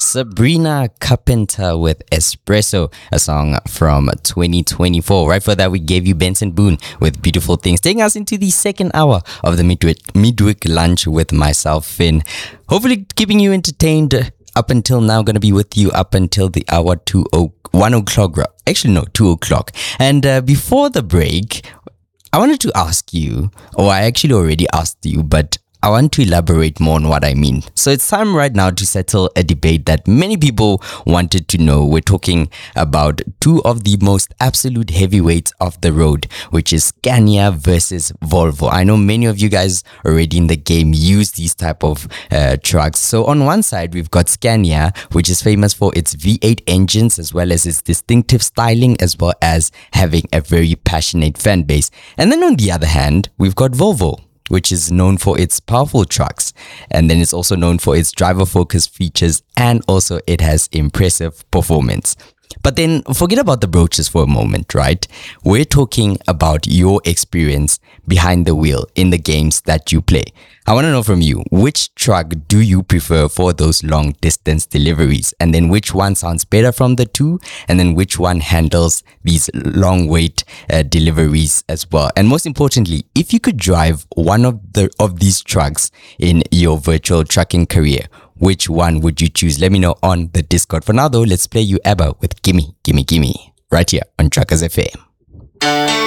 Sabrina Carpenter with Espresso, a song from 2024. Right for that, we gave you Benson Boone with Beautiful Things, taking us into the second hour of the midweek lunch with myself, Finn. Hopefully keeping you entertained up until now. Going to be with you up until the hour 1 o'clock. Actually, no, 2 o'clock. And before the break, I wanted to ask you, or I actually already asked you, but I want to elaborate more on what I mean. So it's time right now to settle a debate that many people wanted to know. We're talking about two of the most absolute heavyweights of the road, which is Scania versus Volvo. I know many of you guys already in the game use these type of trucks. So on one side, we've got Scania, which is famous for its V8 engines, as well as its distinctive styling, as well as having a very passionate fan base. And then on the other hand, we've got Volvo, which is known for its powerful trucks. And then it's also known for its driver-focused features, and also it has impressive performance. But then forget about the broaches for a moment, right? We're talking about your experience behind the wheel in the games that you play. I want to know from you, which truck do you prefer for those long distance deliveries? And then which one sounds better from the two? And then which one handles these long wait deliveries as well? And most importantly, if you could drive one of these trucks in your virtual trucking career, which one would you choose? Let me know on the Discord. For now though, let's play you ABBA with Gimme, Gimme, Gimme right here on Truckers FM.